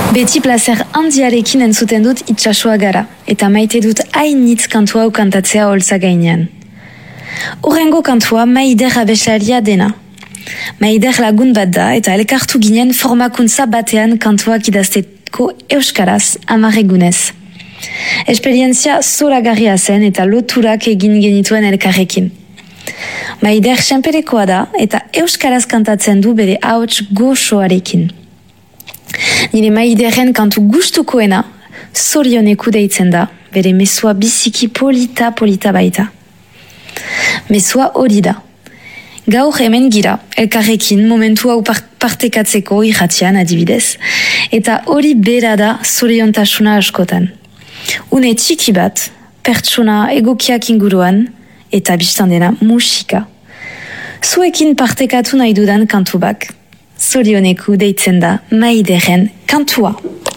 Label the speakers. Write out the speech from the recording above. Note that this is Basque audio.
Speaker 1: Beti placer handiarekin entzuten dut itxasua gara, eta maite dut hainitz kantua hau kantatzea holtza gainean. Horrengo kantua Maider abeslaria dena. Maider lagun bat da eta elkartu ginen formakuntza batean kantuak idazteko euskaraz 10 egunez. Esperientzia zoragarria zen eta loturak egin genituen elkarrekin. Maider senperekoa da eta euskaraz kantatzen du bere ahots goxoarekin. Nire Maiderren kantu gustukoena Zorioneku deitzen da, bere mezua biziki polita baita. Mezua hori da. Gaur hemen gira, elkarrekin momentu hau partekatzeko irratian adibidez, eta hori bera da zoriontasuna askotan. Une txiki bat, pertsona egokiak inguruan, eta biztan dena musika. Zuekin partekatu nahi dudan kantu bak. Zorioneku deitzen da Maiderren kantua.